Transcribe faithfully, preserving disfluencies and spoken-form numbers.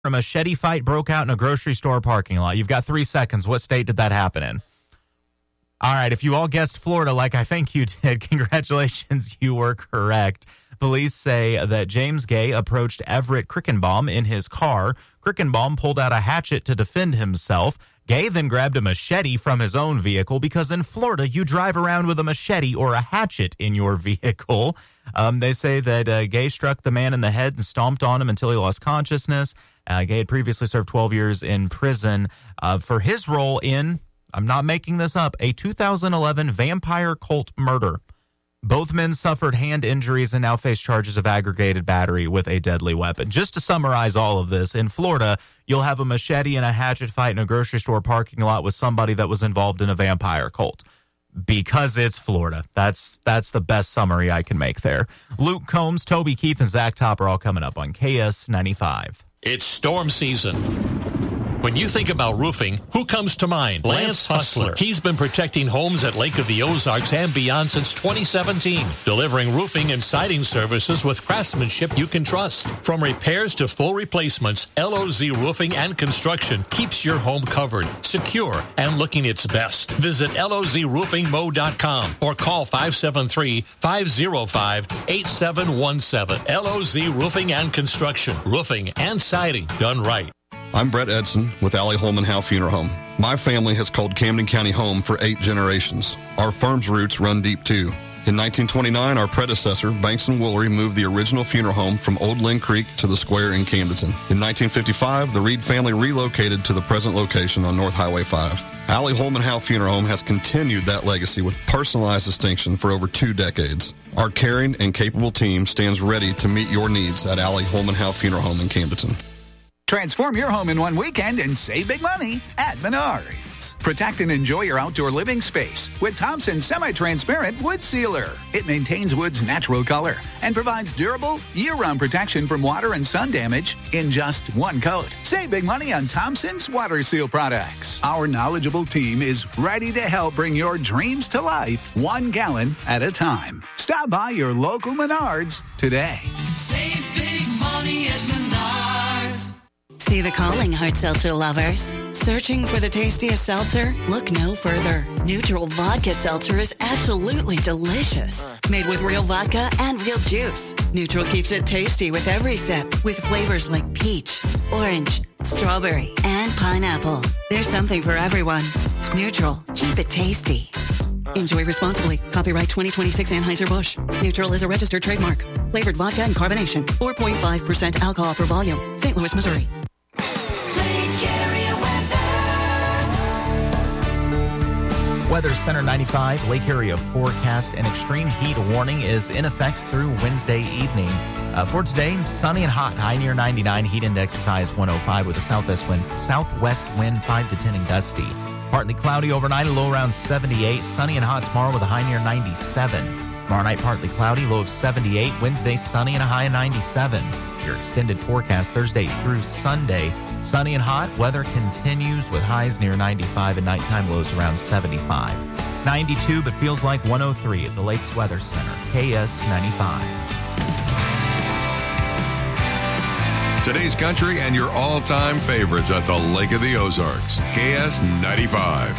A machete fight broke out in a grocery store parking lot. You've got three seconds. What state did that happen in? All right, if you all guessed Florida like I think you did, congratulations, you were correct. Police say that James Gay approached Everett Krickenbaum in his car. Krickenbaum pulled out a hatchet to defend himself. Gay then grabbed a machete from his own vehicle because in Florida, you drive around with a machete or a hatchet in your vehicle. Um, they say that uh, Gay struck the man in the head and stomped on him until he lost consciousness. Uh, Gay had previously served twelve years in prison uh, for his role in, I'm not making this up, a two thousand eleven vampire cult murder. Both men suffered hand injuries and now face charges of aggravated battery with a deadly weapon. Just to summarize all of this, in Florida, you'll have a machete and a hatchet fight in a grocery store parking lot with somebody that was involved in a vampire cult. Because it's Florida. That's that's the best summary I can make there. Luke Combs, Toby Keith, and Zach Top are all coming up on K S ninety-five. It's storm season. When you think about roofing, who comes to mind? Lance Hustler. He's been protecting homes at Lake of the Ozarks and beyond since twenty seventeen, delivering roofing and siding services with craftsmanship you can trust. From repairs to full replacements, L O Z Roofing and Construction keeps your home covered, secure, and looking its best. Visit L O Z roofing mo dot com or call five seven three, five oh five, eight seven one seven. L O Z Roofing and Construction. Roofing and siding done right. I'm Brett Edson with Allie Holman Howe Funeral Home. My family has called Camden County home for eight generations. Our firm's roots run deep, too. In nineteen twenty-nine, our predecessor, Banks and Woolery, moved the original funeral home from Old Lynn Creek to the square in Camdenton. In nineteen fifty-five, the Reed family relocated to the present location on North Highway five. Allie Holman Howe Funeral Home has continued that legacy with personalized distinction for over two decades. Our caring and capable team stands ready to meet your needs at Allie Holman Howe Funeral Home in Camdenton. Transform your home in one weekend and save big money at Menards. Protect and enjoy your outdoor living space with Thompson Semi-Transparent Wood Sealer. It maintains wood's natural color and provides durable, year-round protection from water and sun damage in just one coat. Save big money on Thompson's Water Seal products. Our knowledgeable team is ready to help bring your dreams to life one gallon at a time. Stop by your local Menards today. Save big money at Menards. See the calling, hard seltzer lovers. Searching for the tastiest seltzer? Look no further. Neutral Vodka Seltzer is absolutely delicious. Made with real vodka and real juice. Neutral keeps it tasty with every sip, with flavors like peach, orange, strawberry, and pineapple. There's something for everyone. Neutral, keep it tasty. Enjoy responsibly. Copyright twenty twenty-six Anheuser-Busch. Neutral is a registered trademark. Flavored vodka and carbonation. four point five percent alcohol per volume. Saint Louis, Missouri. Weather Center ninety-five, Lake Area forecast. An extreme heat warning is in effect through Wednesday evening. Uh, for today, sunny and hot, high near ninety-nine. Heat index as high as one oh five with a southwest wind, southwest wind five to ten and gusty. Partly cloudy overnight, a low around seventy-eight. Sunny and hot tomorrow with a high near ninety-seven. Tomorrow night, partly cloudy, low of seventy-eight. Wednesday, sunny and a high of ninety-seven. Your extended forecast Thursday through Sunday. Sunny and hot. Weather continues with highs near ninety-five and nighttime lows around seventy-five. It's ninety-two, but feels like one oh three at the Lakes Weather Center. K S ninety-five. Today's country and your all-time favorites at the Lake of the Ozarks. K S ninety-five.